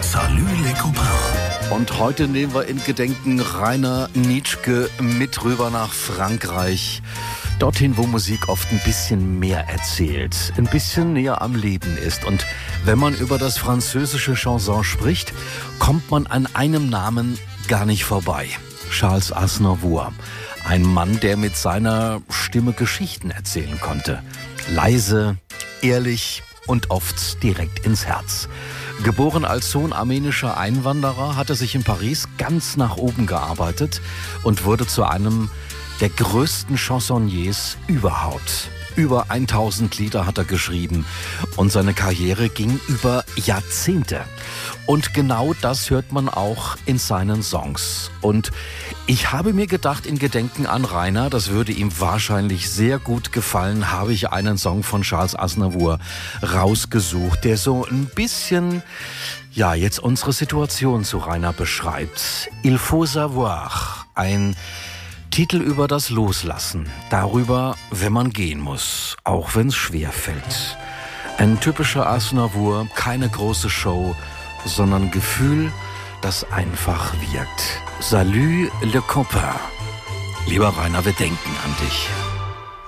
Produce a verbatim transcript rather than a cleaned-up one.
Salut les copains. Und heute nehmen wir in Gedenken Rainer Nitschke mit rüber nach Frankreich. Dorthin, wo Musik oft ein bisschen mehr erzählt, ein bisschen näher am Leben ist. Und wenn man über das französische Chanson spricht, kommt man an einem Namen gar nicht vorbei. Charles Aznavour. Ein Mann, der mit seiner Stimme Geschichten erzählen konnte. Leise, ehrlich und oft direkt ins Herz. Geboren als Sohn armenischer Einwanderer, hat er sich in Paris ganz nach oben gearbeitet und wurde zu einem der größten Chansonniers überhaupt. Über tausend Lieder hat er geschrieben und seine Karriere ging über Jahrzehnte. Und genau das hört man auch in seinen Songs. Und ich habe mir gedacht, in Gedenken an Rainer, das würde ihm wahrscheinlich sehr gut gefallen, habe ich einen Song von Charles Aznavour rausgesucht, der so ein bisschen, ja, jetzt unsere Situation zu Rainer beschreibt. Il faut savoir, ein Titel über das Loslassen, darüber, wenn man gehen muss, auch wenn es schwer fällt. Ein typischer Aznavour, keine große Show, sondern Gefühl, das einfach wirkt. Salut le copain. Lieber Rainer, wir denken an dich.